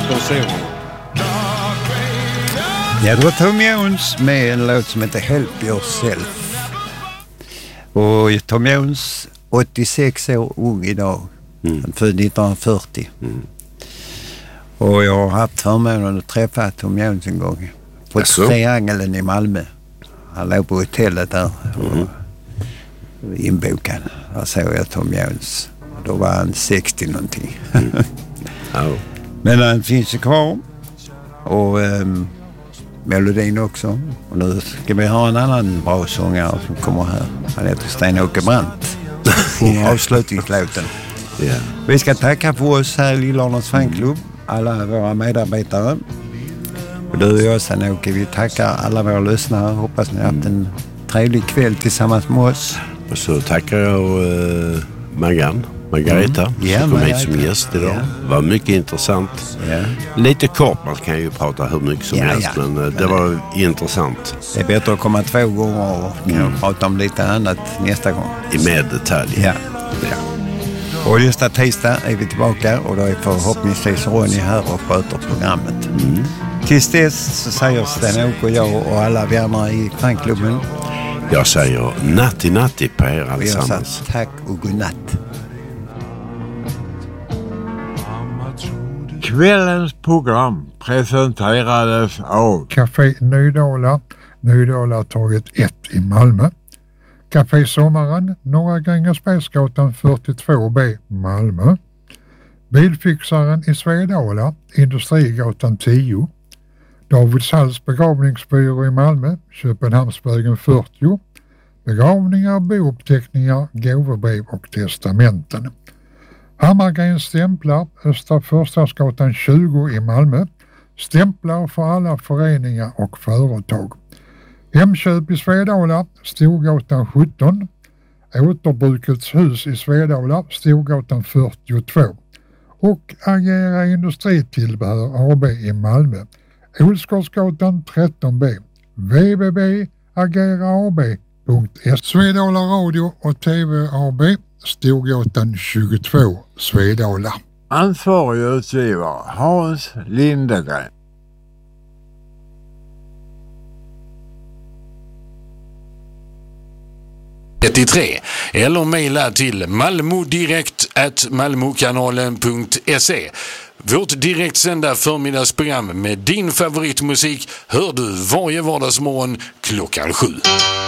Då ser vi. Jag drar Tom Jones med en låt som heter Help Yourself. Och Tom Jones, 86 år ung idag. Han född 1940. Och jag har haft förmånen att träffa Tom Jones en gång. På Triangeln i Malmö. Han låg på hotellet där. Inbokad. Där såg jag Tom Jones. Då var han 60 någonting. Men han finns ju kvar. Och melodin också. Och nu ska vi ha en annan bra sångare som kommer här. Han heter Sten-Åke Brandt. Avslutningslåten. Yeah. Vi ska tacka för oss här i Lillarnas fanklubb. Alla våra medarbetare. Och du och jag, Sten-Åke, vi tackar alla våra lyssnare. Hoppas ni har haft en trevlig kväll tillsammans med oss. Och så tackar jag Margareta som kom hit som gäst idag. Det var mycket intressant. Lite kort, man kan ju prata hur mycket som helst, men det var intressant. Det är bättre att komma 2 gånger och prata om lite annat nästa gång. I mer detalj. Och nästa tisdag är vi tillbaka och då är förhoppningsvis Ronny här och sköter programmet. Tills dess så säger Sten-Åke och jag och alla vi andra i fanklubben. Jag säger natti på er allesammans. Tack och godnatt. Kvällens program presenterades av Café Nydala, Nydalatåget 1 i Malmö. Café Sommaren, Norra Grängesbergsgatan 42B, Malmö. Bilfixaren i Svedala, Industrigatan 10. Davids Halls begravningsbyrå i Malmö, Köpenhamnsvägen 40. Begravningar, bouppteckningar, gåvobrev och testamenten. Hammargrens stämplar, Östra Förstadsgatan 20 i Malmö. Stämplar för alla föreningar och företag. Hemköp i Svedala, Storgatan 17. Återbrukets hus i Svedala, Storgatan 42. Och Agera Industritillbehör AB i Malmö. Olsgårdsgatan 13B. www.ageraab.se. Svedala Radio och TV AB, Storgatan 22, Svedala. ansvarig utgivare Hans Lindegren. eller mejla till malmodirekt@malmokanalen.se. Vårt direktsända förmiddagsprogram med din favoritmusik hör du varje vardagsmorgon klockan 7.